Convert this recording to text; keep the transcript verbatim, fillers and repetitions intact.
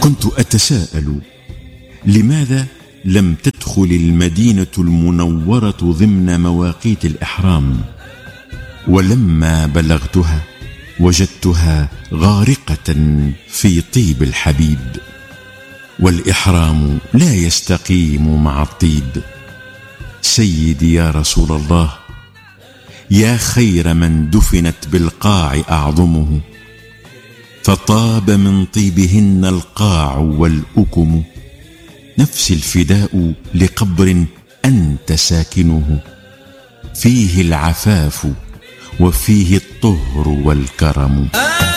كنت أتساءل لماذا لم تدخل المدينة المنورة ضمن مواقيت الإحرام، ولما بلغتها وجدتها غارقة في طيب الحبيب، والإحرام لا يستقيم مع الطيب. سيدي يا رسول الله، يا خير من دفنت بالقاع أعظمه، فطاب من طيبهن القاع والأكم. نفسي الفداء لقبر أنت ساكنه، فيه العفاف وفيه الطهر والكرم.